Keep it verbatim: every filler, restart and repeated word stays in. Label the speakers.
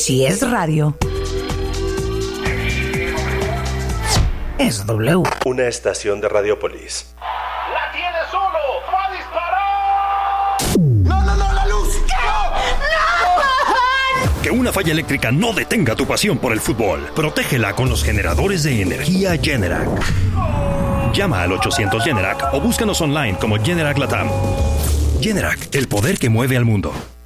Speaker 1: Si es radio, es W.
Speaker 2: Una estación de Radiopolis.
Speaker 3: ¡La tiene solo! ¡Va a disparar! ¡No, no, no! ¡La luz! ¡No!
Speaker 4: Que una falla eléctrica no detenga tu pasión por el fútbol. Protégela con los generadores de energía Generac. Llama al ochocientos Generac o búscanos online como Generac Latam. Generac, el poder que mueve al mundo.